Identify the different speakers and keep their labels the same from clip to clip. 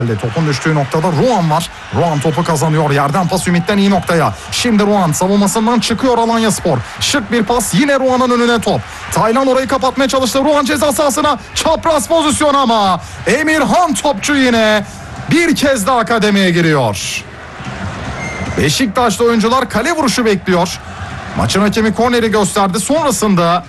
Speaker 1: Topun düştüğü noktada Ruan var. Ruan topu kazanıyor. Yerden pas Ümit'ten iyi noktaya. Şimdi Ruan savunmasından çıkıyor Alanyaspor. Şık bir pas, yine Ruan'ın önüne top. Taylan orayı kapatmaya çalıştı. Ruan ceza sahasına, çapraz pozisyon ama Emirhan topçu yine bir kez daha kademeye giriyor. Beşiktaşlı oyuncular kale vuruşu bekliyor. Maçın hakemi korneri gösterdi. Sonrasında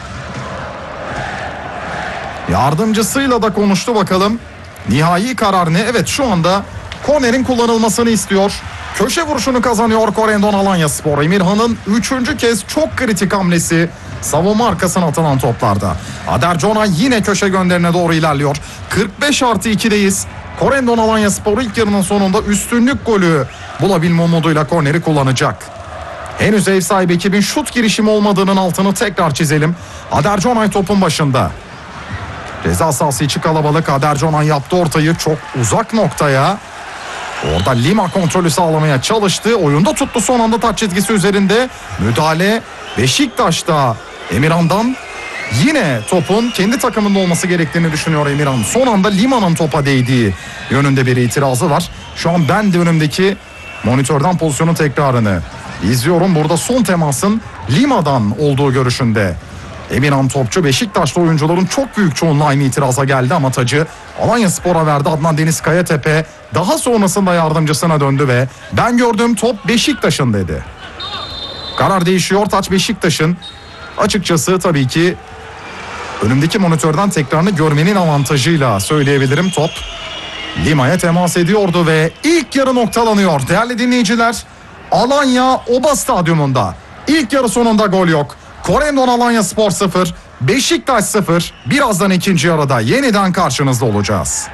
Speaker 1: yardımcısıyla da konuştu, bakalım nihai karar ne? Evet, şu anda kornerin kullanılmasını istiyor. Köşe vuruşunu kazanıyor Corendon Alanyaspor. Emirhan'ın 3. kez çok kritik hamlesi savunma arkasına atılan toplarda. Ader Jonay yine köşe gönderine doğru ilerliyor. 45+2'deyiz. Corendon Alanyaspor ilk yarının sonunda üstünlük golü bulabilme umuduyla korneri kullanacak. Henüz ev sahibi ekibin şut girişimi olmadığının altını tekrar çizelim. Ader Jonay topun başında. Ceza sahası içi kalabalık. Ader Jonay yaptı ortayı çok uzak noktaya. Orada Lima kontrolü sağlamaya çalıştı. Oyunda tuttu son anda taç çizgisi üzerinde. Müdahale Beşiktaş'ta. Emirhan'dan yine topun kendi takımında olması gerektiğini düşünüyor Emirhan. Son anda Lima'nın topa değdiği yönünde bir itirazı var. Şu an ben de önümdeki monitörden pozisyonun tekrarını izliyorum. Burada son temasın Lima'dan olduğu görüşünde. Emirhan topçu. Beşiktaşlı oyuncuların çok büyük çoğunluğu aynı itiraza geldi ama tacı Alanyaspor'a verdi. Adnan Deniz Kayatepe daha sonrasında yardımcısına döndü ve ben gördüğüm top Beşiktaş'ın dedi. Karar değişiyor, taç Beşiktaş'ın. Açıkçası tabii ki önümdeki monitörden tekrarını görmenin avantajıyla söyleyebilirim. Top Lima'ya temas ediyordu ve ilk yarı noktalanıyor. Değerli dinleyiciler, Alanya Oba Stadyumunda ilk yarı sonunda gol yok. Corendon Alanyaspor 0, Beşiktaş 0. Birazdan ikinci yarıda yeniden karşınızda olacağız.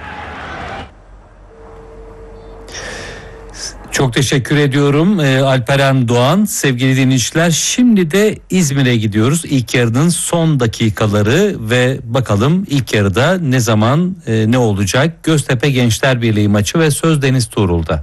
Speaker 2: Çok teşekkür ediyorum Alperen Doğan. Sevgili dinleyiciler, şimdi de İzmir'e gidiyoruz. İlk yarının son dakikaları ve bakalım ilk yarıda ne zaman ne olacak? Göztepe Gençler Birliği maçı ve söz Deniz Tuğrul'da.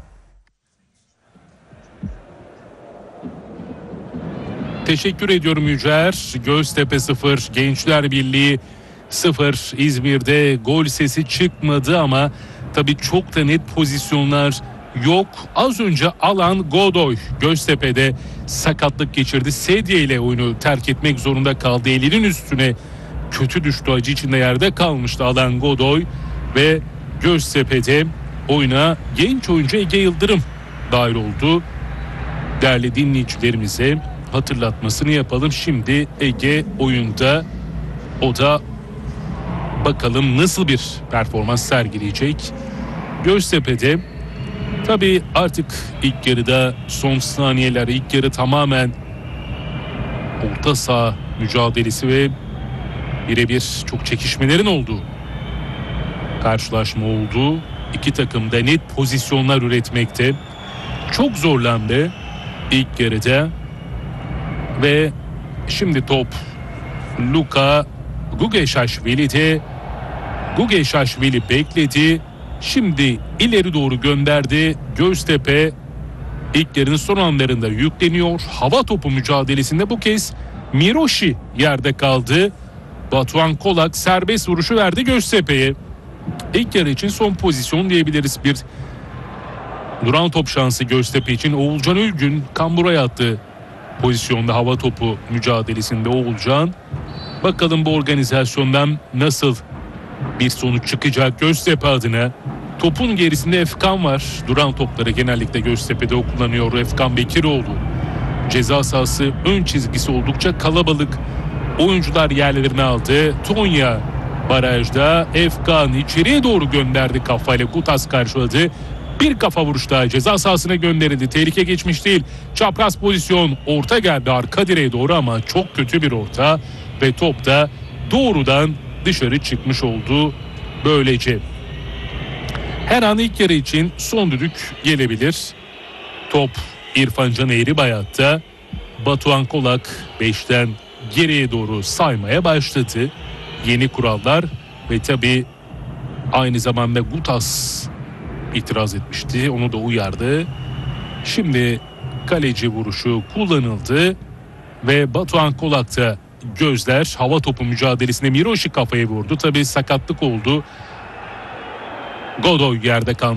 Speaker 3: Teşekkür ediyorum Yücer. Göztepe 0, Gençler Birliği 0. İzmir'de gol sesi çıkmadı ama tabii çok da net pozisyonlar yok. Az önce Alan Godoy Göztepe'de sakatlık geçirdi. Sedye ile oyunu terk etmek zorunda kaldı. Elinin üstüne kötü düştü. Acı içinde yerde kalmıştı Alan Godoy ve Göztepe'de oyuna genç oyuncu Ege Yıldırım dahil oldu. Değerli dinleyicilerimize hatırlatmasını yapalım. Şimdi Ege oyunda, o da bakalım nasıl bir performans sergileyecek. Göztepe'de tabii artık ilk yarıda son saniyeler, ilk yarı tamamen orta saha mücadelesi ve birebir çok çekişmelerin olduğu karşılaşma oldu. İki takım da net pozisyonlar üretmekte çok zorlandı ilk yarıda. Ve şimdi top Luka Gugeşaşvili'de. Gugeşaşvili bekledi. Şimdi ileri doğru gönderdi. Göztepe ilk yarının son anlarında yükleniyor. Hava topu mücadelesinde bu kez Miroşi yerde kaldı. Batuhan Kolak serbest vuruşu verdi Göztepe'ye. İlk yarı için son pozisyon diyebiliriz. Bir duran top şansı Göztepe için. Oğulcan Ülgün kamburaya attı pozisyonda hava topu mücadelesinde Oğulcan. Bakalım bu organizasyondan nasıl bir sonuç çıkacak Göztepe adına. Topun gerisinde Efkan var. Duran topları genellikle Göztepe'de o kullanıyor. Efkan Bekiroğlu. Ceza sahası ön çizgisi oldukça kalabalık. Oyuncular yerlerini aldı. Tonya barajda. Efkan içeriye doğru gönderdi kafayla. Kutas karşıladı. Bir kafa vuruş daha ceza sahasına gönderildi. Tehlike geçmiş değil. Çapraz pozisyon, orta geldi arka direğe doğru ama çok kötü bir orta. Ve top da doğrudan dışarı çıkmış oldu. Böylece her an ilk yarı için son düdük gelebilir. Top İrfan Can Eğribayat'ta. Batuhan Kolak 5'ten geriye doğru saymaya başladı. Yeni kurallar ve tabii aynı zamanda Gutas itiraz etmişti. Onu da uyardı. Şimdi kaleci vuruşu kullanıldı ve Batuhan Kolak'ta gözler hava topu mücadelesinde Miroşi kafaya vurdu. Tabii sakatlık oldu. Godoy yerde kaldı.